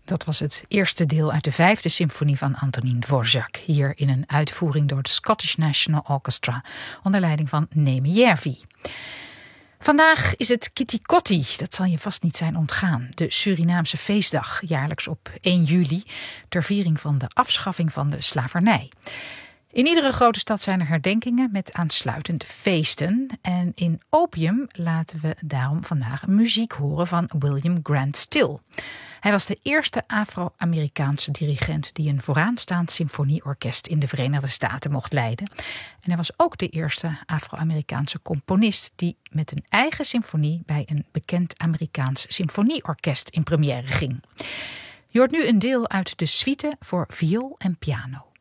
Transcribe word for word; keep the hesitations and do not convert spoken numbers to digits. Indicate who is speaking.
Speaker 1: Dat was het eerste deel uit de vijfde symfonie van Antonín Dvořák. Hier in een uitvoering door het Scottish National Orchestra onder leiding van Neeme Järvi. Vandaag is het Kitty Kotti, dat zal je vast niet zijn ontgaan. De Surinaamse feestdag, jaarlijks op één juli, ter viering van de afschaffing van de slavernij. In iedere grote stad zijn er herdenkingen met aansluitend feesten. En in Opium laten we daarom vandaag muziek horen van William Grant Still. Hij was de eerste Afro-Amerikaanse dirigent die een vooraanstaand symfonieorkest in de Verenigde Staten mocht leiden. En hij was ook de eerste Afro-Amerikaanse componist die met een eigen symfonie bij een bekend Amerikaans symfonieorkest in première ging. Je hoort nu een deel uit de suite voor viool en piano.